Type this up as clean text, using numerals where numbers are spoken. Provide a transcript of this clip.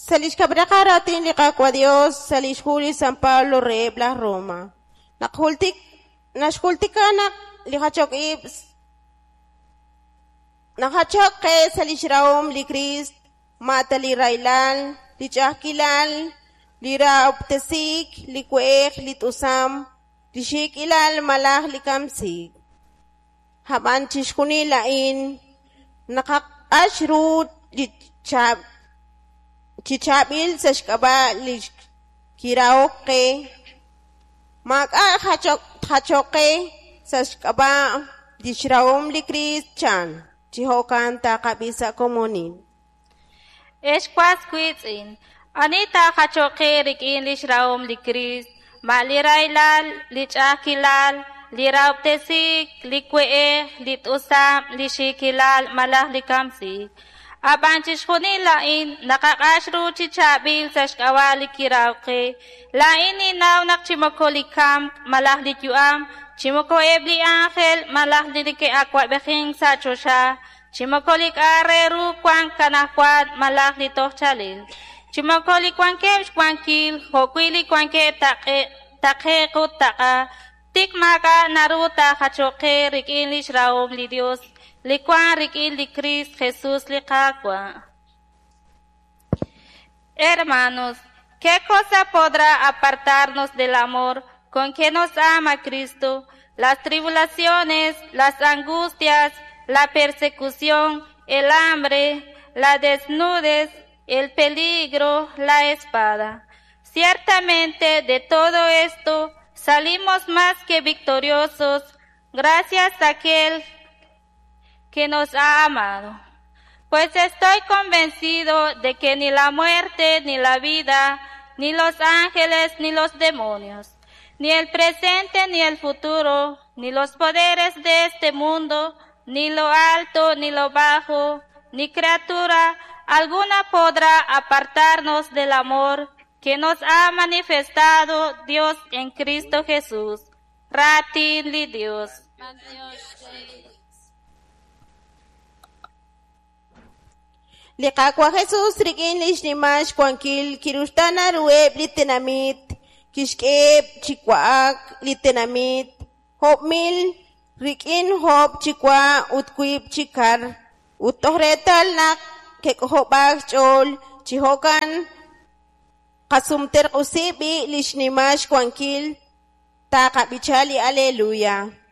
Salish kabrakaratin liqaqua Dios, salish Juli San Pablo Rebla Roma. Nashkultikanak liqachok ibs. Nakachok ke salish raum li Christ, mata li railal, li chahkilal, li rauptesik, li kuek, li tusam, li shikilal malah li kamsik. Haban chishkuni lain, nakakashrut li chichabil sa shkaba li kiraoke, hachok sa shkaba li shraum li Christian, chihokan takabisa komunin. Eshkwas kwitzin, anita hachoke rikin li shraum li Christ, malirailal, li chakilal, li rauptesik, li kwee, li tusam, li shikilal, malah li kamsik. Abanchishkuni lain, nakakashru chichabil sa shkawali kirauke, lain inaw nakchimokolikam, malah li yuam, chimoko ebli angel, malah li ke akwa beking sa chosha, chimokolik areru kwang kanakwad, malah li tohchalil, chimokolik kwangkem shkwankil, hokwili kwangke take kutaka, tikmaka naruta hachoke rikin li shraum li Dios, Licuan riquil li Cristo Jesús licacua. Hermanos, ¿qué cosa podrá apartarnos del amor con que nos ama Cristo? Las tribulaciones, las angustias, la persecución, el hambre, la desnudez, el peligro, la espada. Ciertamente de todo esto salimos más que victoriosos, gracias a aquel que nos ha amado. Pues estoy convencido de que ni la muerte, ni la vida, ni los ángeles, ni los demonios, ni el presente, ni el futuro, ni los poderes de este mundo, ni lo alto, ni lo bajo, ni criatura alguna podrá apartarnos del amor que nos ha manifestado Dios en Cristo Jesús. Ratin li Dios. Liqaqua Jesús rikin lishnimash kwankil kirustana rueb litenamit, kishkeb chikwaak litenamit, hopmil rikin hop chikwa utkuib chikar, utohretal nak kekhobak chol chihokan kasumter usibi lishnimash kwankil takabichali aleluya.